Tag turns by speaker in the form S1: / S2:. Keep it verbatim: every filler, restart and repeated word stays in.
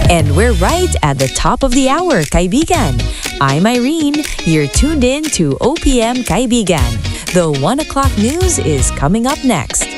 S1: And we're right at the top of the hour, kaibigan. I'm Irene. You're tuned in to O P M Kaibigan. The one o'clock news is coming up next.